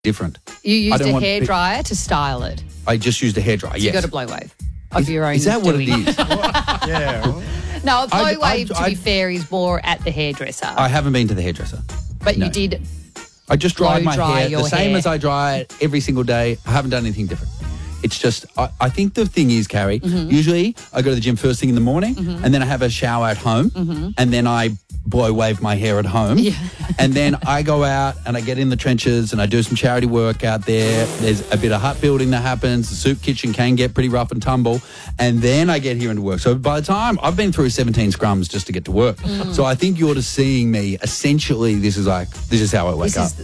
different. You used don't a want hairdryer to style it. I just used a hairdryer, So yes. you got a blow wave of your own Is that what it doing. is? Yeah. No, a blow I- wave, to be fair, is more at the hairdresser. I haven't been to the hairdresser. but no. you did. I just dried my blow-dry hair your the same hair. as I dry it every single day. I haven't done anything different. It's just, I think the thing is, Carrie, Mm-hmm. usually I go to the gym first thing in the morning and then I have a shower at home and then I blow wave my hair at home. Yeah. And then I go out and I get in the trenches and I do some charity work out there. There's a bit of hut building that happens. The soup kitchen can get pretty rough and tumble. And then I get here into work. So by the time I've been through 17 scrums just to get to work. So I think you're just seeing me, essentially, this is how I wake up.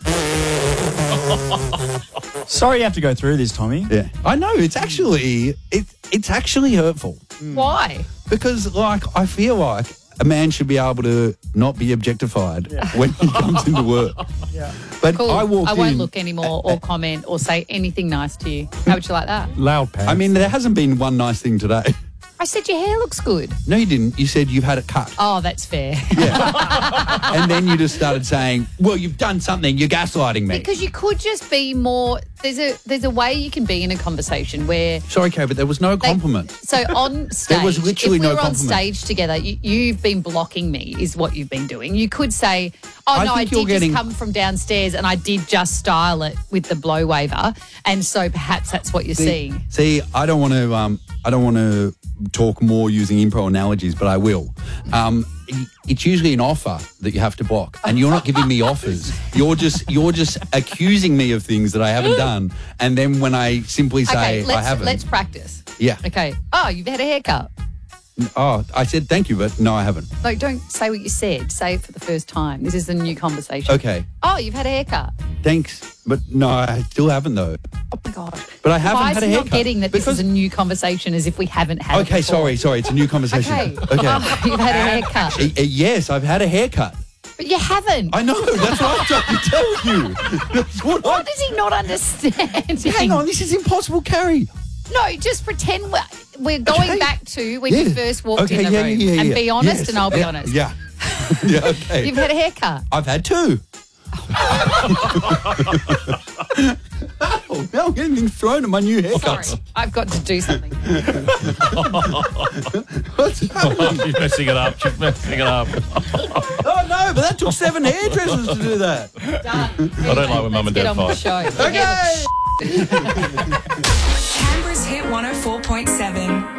Sorry you have to go through this, Tommy. Yeah, I know. It's actually hurtful Why? because, like, I feel like a man should be able to not be objectified when he comes into work. Yeah. But Cool. I walked I won't in. look anymore or comment or say anything nice to you. How would you like that? Loud pants. I mean, there hasn't been one nice thing today. I said your hair looks good. No, you didn't. You said you've had it cut. Oh, that's fair. And then you just started saying, well, you've done something. You're gaslighting me. Because you could just be more. There's a way you can be in a conversation where. Sorry, Kay, but there was no compliment. So on stage, There was literally if we no were on compliment. stage together, you've been blocking me, is what you've been doing. You could say, "Oh I no, I think you're did getting- just come from downstairs and I did just style it with the blow waver," and so perhaps that's what you're seeing. See, I don't want to talk more using improv analogies, but I will. It's usually an offer that you have to block, and you're not giving me offers. You're just accusing me of things that I haven't done, and then when I simply say Okay, I haven't, let's practice. yeah. Okay. Oh, you've had a haircut. Oh, I said thank you, but no, I haven't. No, don't say what you said. Say it for the first time. This is a new conversation. Okay, Oh, you've had a haircut. thanks, but no, I still haven't though. Oh my god. But I haven't Why had is a he haircut not getting that this because- is a new conversation as if we haven't had it Okay, before? sorry, it's a new conversation. Okay. Okay. Oh, you've had a haircut. Yes, I've had a haircut. But you haven't. I know. That's what I'm trying to tell you. That's what What does he not understand? Hang on, this is impossible, Carrie. No, just pretend we're going Okay. back to when you first walked in the yeah, room. yeah, and yeah. be honest, Yes. and I'll be Yeah, honest. Yeah. Yeah, okay. You've had a haircut. I've had two. Oh, now I'm getting things thrown at my new haircuts. Sorry, I've got to do something. What's happening? She's messing it up. She's messing it up. Oh, no, but that took 7 hairdressers to do that. Done. I don't like when Mum and Dad Get on with the fight. show. Okay. Canberra's Hit 104.7.